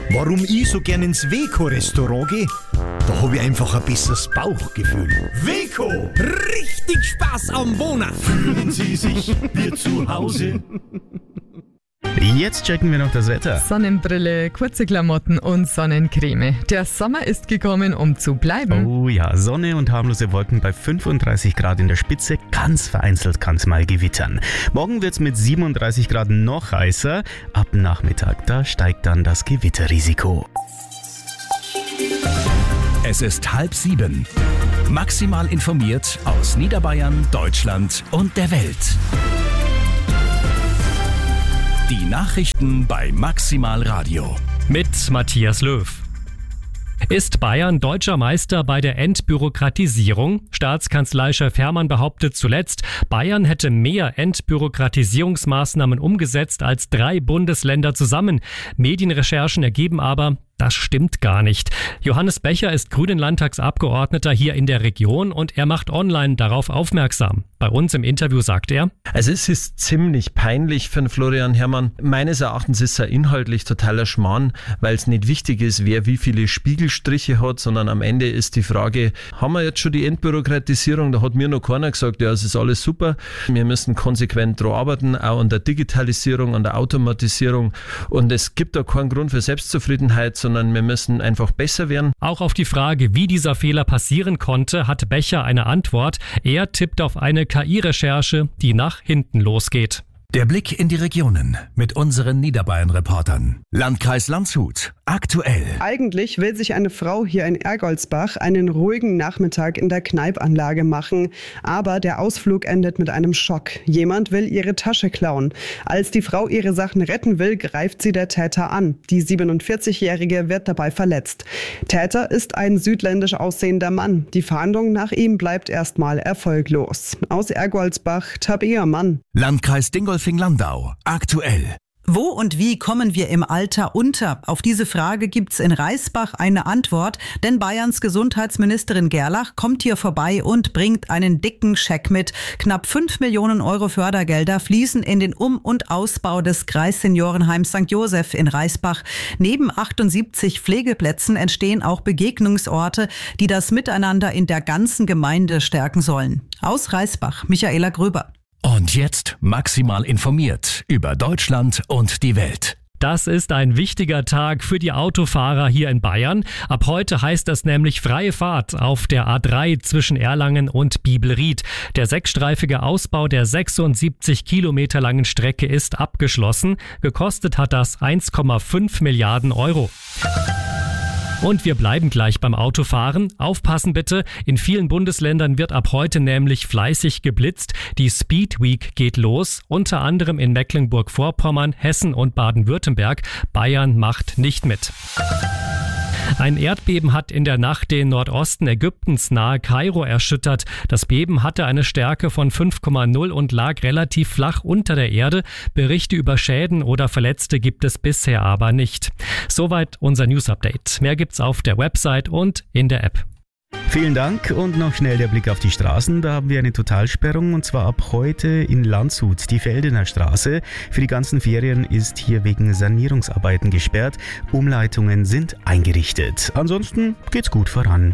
Warum ich so gern ins Weco-Restaurant gehe? Da habe ich einfach ein besseres Bauchgefühl. Weco, richtig Spaß am Wohnen. Fühlen Sie sich wie zu Hause? Jetzt checken wir noch das Wetter. Sonnenbrille, kurze Klamotten und Sonnencreme. Der Sommer ist gekommen, um zu bleiben. Oh ja, Sonne und harmlose Wolken bei 35 Grad in der Spitze. Ganz vereinzelt kann es mal gewittern. Morgen wird es mit 37 Grad noch heißer. Ab Nachmittag, da steigt dann das Gewitterrisiko. Es ist 6:30. Maximal informiert aus Niederbayern, Deutschland und der Welt. Die Nachrichten bei Maximal Radio. Mit Matthias Löw. Ist Bayern deutscher Meister bei der Entbürokratisierung? Staatskanzleichef Hermann behauptet zuletzt, Bayern hätte mehr Entbürokratisierungsmaßnahmen umgesetzt als 3 Bundesländer zusammen. Medienrecherchen ergeben aber, das stimmt gar nicht. Johannes Becher ist Grünen-Landtagsabgeordneter hier in der Region und er macht online darauf aufmerksam. Bei uns im Interview sagt er: Also es ist ziemlich peinlich für den Florian Hermann. Meines Erachtens ist er inhaltlich totaler Schmarrn, weil es nicht wichtig ist, wer wie viele Spiegelstriche hat, sondern am Ende ist die Frage, haben wir jetzt schon die Entbürokratisierung? Da hat mir noch keiner gesagt, ja, es ist alles super. Wir müssen konsequent daran arbeiten, auch an der Digitalisierung, an der Automatisierung. Und es gibt da keinen Grund für Selbstzufriedenheit, sondern wir müssen einfach besser werden. Auch auf die Frage, wie dieser Fehler passieren konnte, hat Becher eine Antwort. Er tippt auf eine KI-Recherche, die nach hinten losgeht. Der Blick in die Regionen mit unseren Niederbayern-Reportern. Landkreis Landshut. Aktuell. Eigentlich will sich eine Frau hier in Ergoldsbach einen ruhigen Nachmittag in der Kneipanlage machen. Aber der Ausflug endet mit einem Schock. Jemand will ihre Tasche klauen. Als die Frau ihre Sachen retten will, greift sie der Täter an. Die 47-Jährige wird dabei verletzt. Täter ist ein südländisch aussehender Mann. Die Fahndung nach ihm bleibt erstmal erfolglos. Aus Ergoldsbach, Tabea Mann. Landkreis Dingolfing-Landau. Aktuell. Wo und wie kommen wir im Alter unter? Auf diese Frage gibt's in Reisbach eine Antwort, denn Bayerns Gesundheitsministerin Gerlach kommt hier vorbei und bringt einen dicken Scheck mit. Knapp 5 Millionen Euro Fördergelder fließen in den Um- und Ausbau des Kreisseniorenheims St. Joseph in Reisbach. Neben 78 Pflegeplätzen entstehen auch Begegnungsorte, die das Miteinander in der ganzen Gemeinde stärken sollen. Aus Reisbach, Michaela Gröber. Und jetzt maximal informiert über Deutschland und die Welt. Das ist ein wichtiger Tag für die Autofahrer hier in Bayern. Ab heute heißt das nämlich freie Fahrt auf der A3 zwischen Erlangen und Biebelried. Der 6-streifige Ausbau der 76 Kilometer langen Strecke ist abgeschlossen. Gekostet hat das 1,5 Milliarden Euro. Und wir bleiben gleich beim Autofahren. Aufpassen bitte, in vielen Bundesländern wird ab heute nämlich fleißig geblitzt. Die Speed Week geht los, unter anderem in Mecklenburg-Vorpommern, Hessen und Baden-Württemberg. Bayern macht nicht mit. Ein Erdbeben hat in der Nacht den Nordosten Ägyptens nahe Kairo erschüttert. Das Beben hatte eine Stärke von 5,0 und lag relativ flach unter der Erde. Berichte über Schäden oder Verletzte gibt es bisher aber nicht. Soweit unser News-Update. Mehr gibt's auf der Website und in der App. Vielen Dank und noch schnell der Blick auf die Straßen. Da haben wir eine Totalsperrung und zwar ab heute in Landshut, die Feldener Straße. Für die ganzen Ferien ist hier wegen Sanierungsarbeiten gesperrt. Umleitungen sind eingerichtet. Ansonsten geht's gut voran.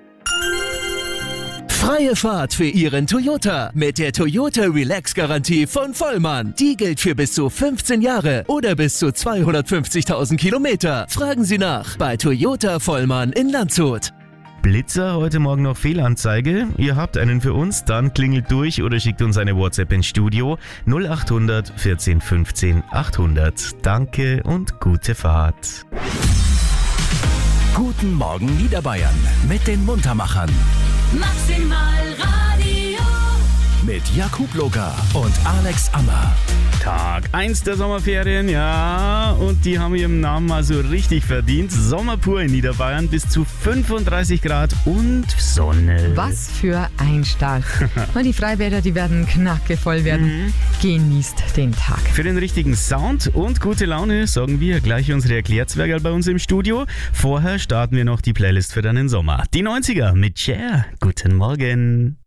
Freie Fahrt für Ihren Toyota mit der Toyota Relax-Garantie von Vollmann. Die gilt für bis zu 15 Jahre oder bis zu 250.000 Kilometer. Fragen Sie nach bei Toyota Vollmann in Landshut. Blitzer, heute Morgen noch Fehlanzeige. Ihr habt einen für uns, dann klingelt durch oder schickt uns eine WhatsApp ins Studio 0800 14 15 800. Danke und gute Fahrt. Guten Morgen Niederbayern mit den Muntermachern. Maximal Radio. Mit Jakub Locker und Alex Ammer. Tag 1 der Sommerferien, ja, und die haben ihren Namen mal so richtig verdient. Sommer pur in Niederbayern, bis zu 35 Grad und Sonne. Was für ein Start. Und die Freibäder, die werden knackevoll werden. Genießt den Tag. Für den richtigen Sound und gute Laune sorgen wir gleich unsere Erklärzwergerl bei uns im Studio. Vorher starten wir noch die Playlist für deinen Sommer. Die 90er mit Cher. Guten Morgen.